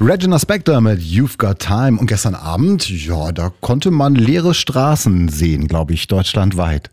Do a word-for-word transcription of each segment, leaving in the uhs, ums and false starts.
Regina Spektor mit You've Got Time. Und gestern Abend, ja, da konnte man leere Straßen sehen, glaube ich, deutschlandweit.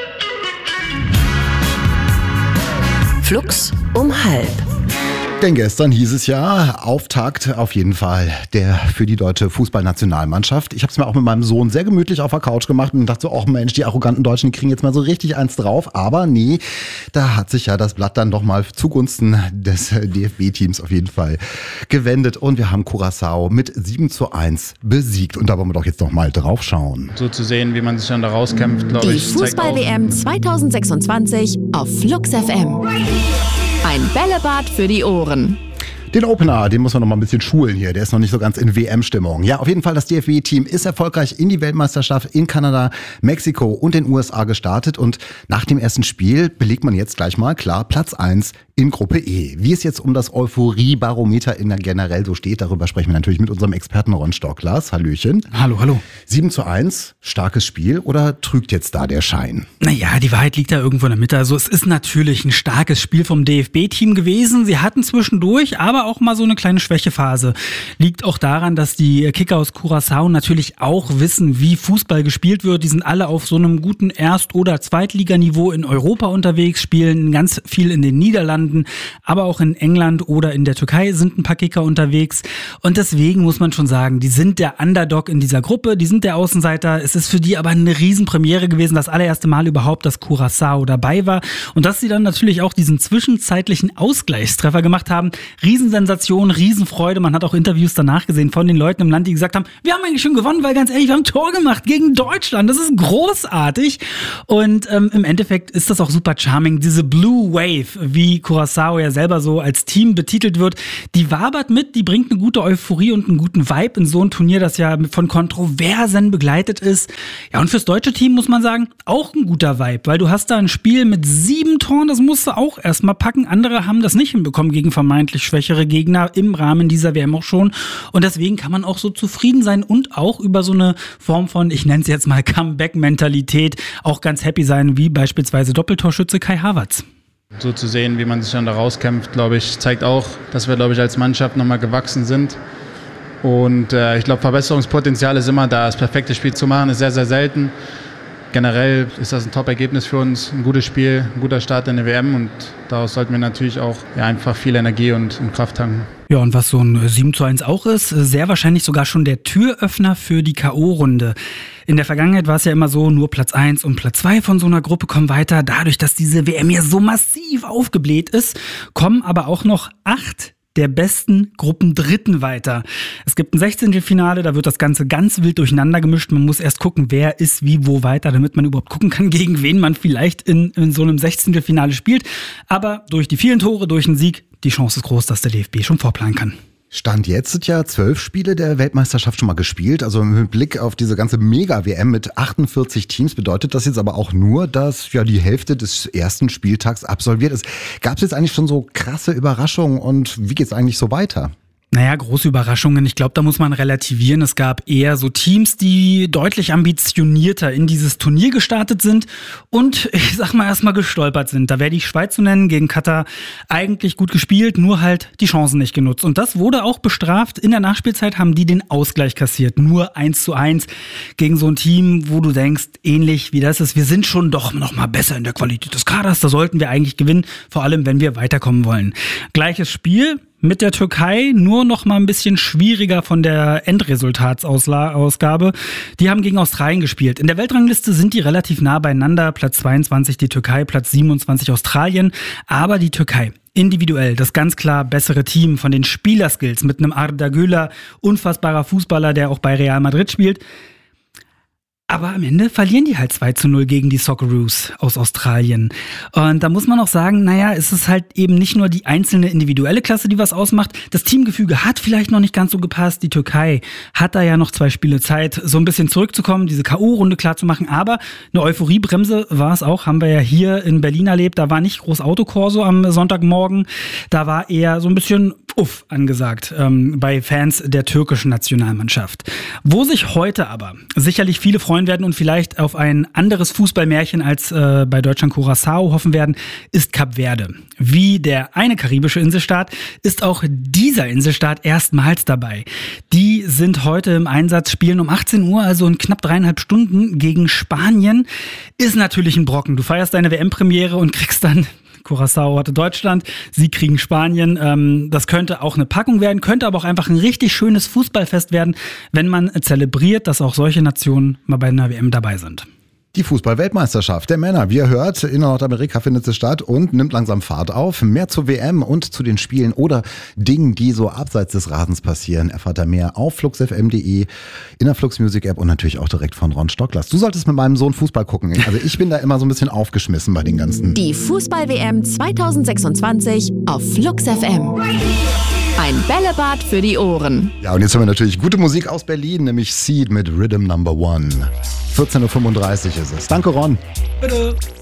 Flux um halb. Denn gestern hieß es ja, Auftakt auf jeden Fall der für die deutsche Fußballnationalmannschaft. Ich habe es mir auch mit meinem Sohn sehr gemütlich auf der Couch gemacht und dachte so, ach Mensch, die arroganten Deutschen, die kriegen jetzt mal so richtig eins drauf. Aber nee, da hat sich ja das Blatt dann doch mal zugunsten des D F B-Teams auf jeden Fall gewendet. Und wir haben Curaçao mit sieben zu eins besiegt. Und da wollen wir doch jetzt noch mal drauf schauen. So zu sehen, wie man sich dann da rauskämpft, glaube ich. Die Fußball-W M zwanzig sechsundzwanzig auf Flux F M. Ein Bällebad für die Ohren. Den Opener, den muss man noch mal ein bisschen schulen hier. Der ist noch nicht so ganz in W M-Stimmung. Ja, auf jeden Fall, das D F B-Team ist erfolgreich in die Weltmeisterschaft in Kanada, Mexiko und den U S A gestartet. Und nach dem ersten Spiel belegt man jetzt gleich mal klar Platz eins in Gruppe E. Wie es jetzt um das Euphorie-Barometer in der generell so steht, darüber sprechen wir natürlich mit unserem Experten Ron Stocklas. Hallöchen. Hallo, hallo. sieben zu eins, starkes Spiel oder trügt jetzt da der Schein? Naja, die Wahrheit liegt da irgendwo in der Mitte. Also es ist natürlich ein starkes Spiel vom D F B-Team gewesen. Sie hatten zwischendurch aber auch mal so eine kleine Schwächephase. Liegt auch daran, dass die Kicker aus Curaçao natürlich auch wissen, wie Fußball gespielt wird. Die sind alle auf so einem guten Erst- oder Zweitliganiveau in Europa unterwegs, spielen ganz viel in den Niederlanden, aber auch in England oder in der Türkei sind ein paar Kicker unterwegs. Und deswegen muss man schon sagen, die sind der Underdog in dieser Gruppe, die sind der Außenseiter. Es ist für die aber eine Riesenpremiere gewesen, das allererste Mal überhaupt, dass Curaçao dabei war. Und dass sie dann natürlich auch diesen zwischenzeitlichen Ausgleichstreffer gemacht haben. Riesensensation, Riesenfreude. Man hat auch Interviews danach gesehen von den Leuten im Land, die gesagt haben, wir haben eigentlich schon gewonnen, weil ganz ehrlich, wir haben ein Tor gemacht gegen Deutschland. Das ist großartig. Und ähm, im Endeffekt ist das auch super charming. Diese Blue Wave, wie Curaçao ja selber so als Team betitelt wird, die wabert mit, die bringt eine gute Euphorie und einen guten Vibe in so ein Turnier, das ja von Kontroversen begleitet ist. Ja, und fürs deutsche Team muss man sagen, auch ein guter Vibe, weil du hast da ein Spiel mit sieben Toren, das musst du auch erstmal packen. Andere haben das nicht hinbekommen gegen vermeintlich schwächere Gegner im Rahmen dieser W M auch schon. Und deswegen kann man auch so zufrieden sein und auch über so eine Form von, ich nenne es jetzt mal Comeback-Mentalität, auch ganz happy sein, wie beispielsweise Doppeltorschütze Kai Havertz. So zu sehen, wie man sich dann da rauskämpft, glaube ich, zeigt auch, dass wir, glaube ich, als Mannschaft nochmal gewachsen sind. Und äh, ich glaube, Verbesserungspotenzial ist immer da. Das perfekte Spiel zu machen ist sehr, sehr selten. Generell ist das ein Top-Ergebnis für uns, ein gutes Spiel, ein guter Start in der W M und daraus sollten wir natürlich auch ja, einfach viel Energie und, und Kraft tanken. Ja, und was so ein sieben zu eins auch ist, sehr wahrscheinlich sogar schon der Türöffner für die K O-Runde. In der Vergangenheit war es ja immer so, nur Platz eins und Platz zwei von so einer Gruppe kommen weiter. Dadurch, dass diese W M ja so massiv aufgebläht ist, kommen aber auch noch acht der besten Gruppendritten weiter. Es gibt ein Sechzehntelfinale, da wird das Ganze ganz wild durcheinander gemischt. Man muss erst gucken, wer ist wie wo weiter, damit man überhaupt gucken kann, gegen wen man vielleicht in, in so einem Sechzehntelfinale spielt. Aber durch die vielen Tore, durch den Sieg, die Chance ist groß, dass der D F B schon vorplanen kann. Stand jetzt sind ja zwölf Spiele der Weltmeisterschaft schon mal gespielt. Also mit Blick auf diese ganze Mega-W M mit achtundvierzig Teams bedeutet das jetzt aber auch nur, dass ja die Hälfte des ersten Spieltags absolviert ist. Gab es jetzt eigentlich schon so krasse Überraschungen und wie geht es eigentlich so weiter? Naja, große Überraschungen. Ich glaube, da muss man relativieren. Es gab eher so Teams, die deutlich ambitionierter in dieses Turnier gestartet sind und ich sag mal erstmal gestolpert sind. Da wäre die Schweiz zu nennen, gegen Katar eigentlich gut gespielt, nur halt die Chancen nicht genutzt. Und das wurde auch bestraft. In der Nachspielzeit haben die den Ausgleich kassiert. Nur eins zu eins gegen so ein Team, wo du denkst, ähnlich wie das ist, wir sind schon doch noch mal besser in der Qualität des Kaders. Da sollten wir eigentlich gewinnen, vor allem wenn wir weiterkommen wollen. Gleiches Spiel mit der Türkei, nur noch mal ein bisschen schwieriger von der Endresultatsausgabe. Die haben gegen Australien gespielt. In der Weltrangliste sind die relativ nah beieinander. Platz zweiundzwanzig die Türkei, Platz siebenundzwanzig Australien. Aber die Türkei individuell das ganz klar bessere Team von den Spielerskills mit einem Arda Güler, unfassbarer Fußballer, der auch bei Real Madrid spielt. Aber am Ende verlieren die halt zwei zu null gegen die Socceroos aus Australien. Und da muss man auch sagen, naja, es ist halt eben nicht nur die einzelne individuelle Klasse, die was ausmacht. Das Teamgefüge hat vielleicht noch nicht ganz so gepasst. Die Türkei hat da ja noch zwei Spiele Zeit, so ein bisschen zurückzukommen, diese K O-Runde klar zu machen. Aber eine Euphoriebremse war es auch, haben wir ja hier in Berlin erlebt. Da war nicht groß Autokorso am Sonntagmorgen. Da war eher so ein bisschen Uff angesagt ähm, bei Fans der türkischen Nationalmannschaft. Wo sich heute aber sicherlich viele freuen werden und vielleicht auf ein anderes Fußballmärchen als äh, bei Deutschland Curaçao hoffen werden, ist Kap Verde. Wie der eine karibische Inselstaat ist auch dieser Inselstaat erstmals dabei. Die sind heute im Einsatz, spielen um achtzehn Uhr, also in knapp dreieinhalb Stunden gegen Spanien. Ist natürlich ein Brocken. Du feierst deine W M-Premiere und kriegst dann Curaçao hatte Deutschland, sie kriegen Spanien. Ähm, das könnte auch eine Packung werden, könnte aber auch einfach ein richtig schönes Fußballfest werden, wenn man zelebriert, dass auch solche Nationen mal bei einer W M dabei sind. Die Fußball-Weltmeisterschaft der Männer, wie ihr hört, in Nordamerika findet sie statt und nimmt langsam Fahrt auf. Mehr zur W M und zu den Spielen oder Dingen, die so abseits des Rasens passieren, erfahrt ihr mehr auf flux f m punkt d e, in der Flux Music App und natürlich auch direkt von Ron Stocklers. Du solltest mit meinem Sohn Fußball gucken. Also ich bin da immer so ein bisschen aufgeschmissen bei den ganzen. Die Fußball-W M zwanzig sechsundzwanzig auf Flux F M. Ein Bällebad für die Ohren. Ja, und jetzt haben wir natürlich gute Musik aus Berlin, nämlich Seed mit Rhythm Number One. vierzehn Uhr fünfunddreißig ist es. Danke, Ron. Bitte.